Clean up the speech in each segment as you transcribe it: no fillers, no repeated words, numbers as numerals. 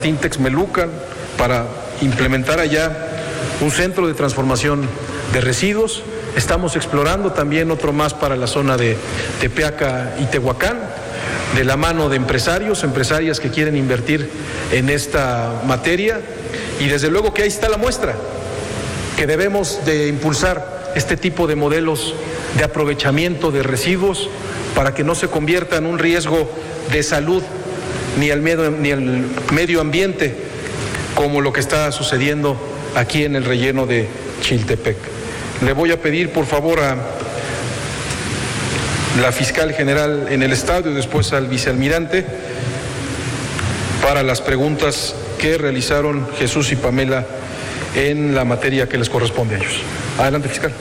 Sintex Melucan para implementar allá un centro de transformación de residuos. Estamos explorando también otro más para la zona de Tepeaca y Tehuacán, de la mano de empresarias que quieren invertir en esta materia. Y desde luego que ahí está la muestra, que debemos de impulsar este tipo de modelos de aprovechamiento de residuos para que no se convierta en un riesgo de salud ni al medio ambiente, como lo que está sucediendo aquí en el relleno de Chiltepec. Le voy a pedir, por favor, a la fiscal general en el Estado y después al vicealmirante para las preguntas que realizaron Jesús y Pamela en la materia que les corresponde a ellos. Adelante, fiscal.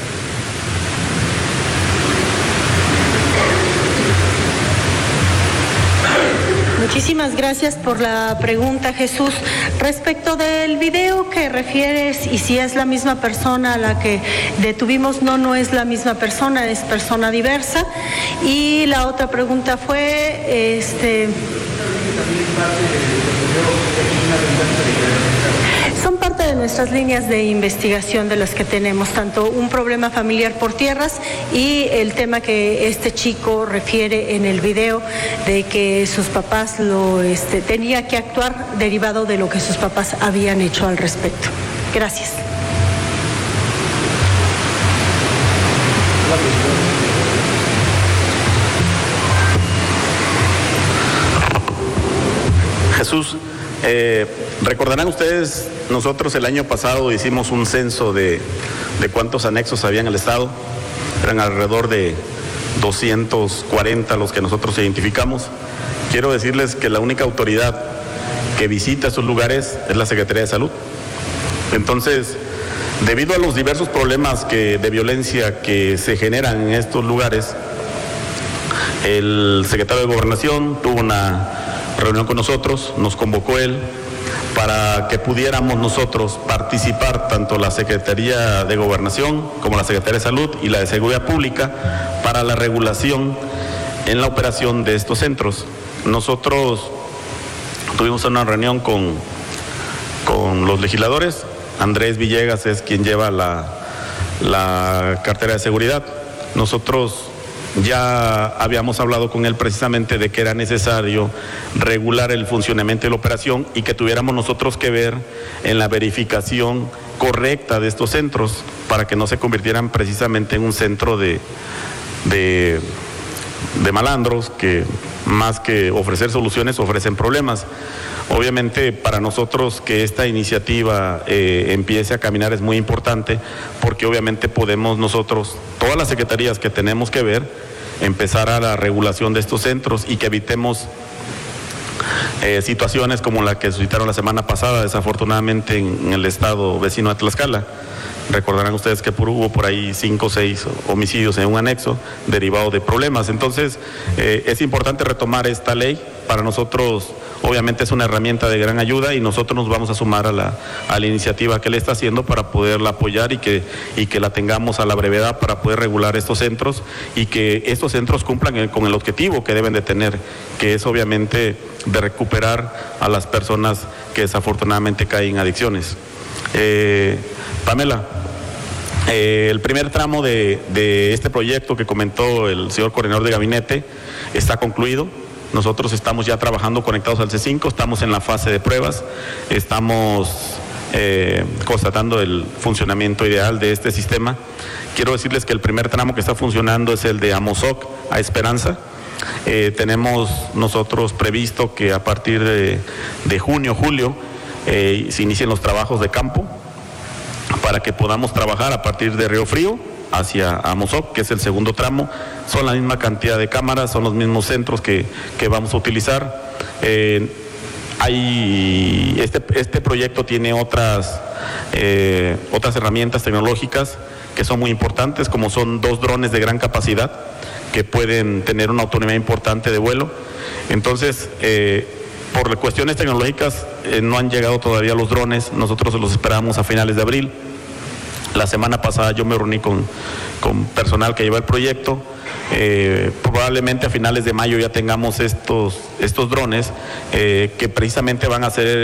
Muchísimas gracias por la pregunta, Jesús. Respecto del video que refieres y si es la misma persona a la que detuvimos, no es la misma persona, es persona diversa. Y la otra pregunta fue, son parte de nuestras líneas de investigación de las que tenemos, tanto un problema familiar por tierras y el tema que este chico refiere en el video de que sus papás tenía que actuar derivado de lo que sus papás habían hecho al respecto. Gracias. Jesús, recordarán ustedes, nosotros el año pasado hicimos un censo de cuántos anexos había en el Estado. Eran alrededor de 240 los que nosotros identificamos. Quiero decirles que la única autoridad que visita esos lugares es la Secretaría de Salud. Entonces, debido a los diversos problemas de violencia que se generan en estos lugares, el secretario de Gobernación tuvo una reunión con nosotros, nos convocó él para que pudiéramos nosotros participar, tanto la Secretaría de Gobernación como la Secretaría de Salud y la de Seguridad Pública, para la regulación en la operación de estos centros. Nosotros tuvimos una reunión con los legisladores. Andrés Villegas es quien lleva la cartera de seguridad. Nosotros ya habíamos hablado con él precisamente de que era necesario regular el funcionamiento de la operación y que tuviéramos nosotros que ver en la verificación correcta de estos centros para que no se convirtieran precisamente en un centro de malandros que más que ofrecer soluciones ofrecen problemas. Obviamente para nosotros que esta iniciativa empiece a caminar es muy importante porque obviamente podemos nosotros, todas las secretarías que tenemos que ver, empezar a la regulación de estos centros y que evitemos situaciones como la que suscitaron la semana pasada, desafortunadamente en el estado vecino de Tlaxcala. Recordarán ustedes que hubo por ahí 5 o 6 homicidios en un anexo derivado de problemas. Entonces, es importante retomar esta ley. Para nosotros, obviamente, es una herramienta de gran ayuda y nosotros nos vamos a sumar a la iniciativa que él está haciendo para poderla apoyar y que la tengamos a la brevedad para poder regular estos centros y que estos centros cumplan con el objetivo que deben de tener, que es obviamente de recuperar a las personas que desafortunadamente caen en adicciones. Pamela, el primer tramo de este proyecto que comentó el señor coordinador de gabinete está concluido. Nosotros estamos ya trabajando conectados al C5, estamos en la fase de pruebas, estamos constatando el funcionamiento ideal de este sistema. Quiero decirles que el primer tramo que está funcionando es el de Amozoc a Esperanza. Tenemos nosotros previsto que a partir de junio, julio, se inicien los trabajos de campo para que podamos trabajar a partir de Río Frío hacia Amozoc, que es el segundo tramo. Son la misma cantidad de cámaras, son los mismos centros que vamos a utilizar. Este proyecto tiene otras herramientas tecnológicas que son muy importantes, como son 2 drones de gran capacidad que pueden tener una autonomía importante de vuelo. Entonces, por cuestiones tecnológicas no han llegado todavía los drones, nosotros los esperamos a finales de abril. La semana pasada yo me reuní con personal que lleva el proyecto. Probablemente a finales de mayo ya tengamos estos drones que precisamente van a ser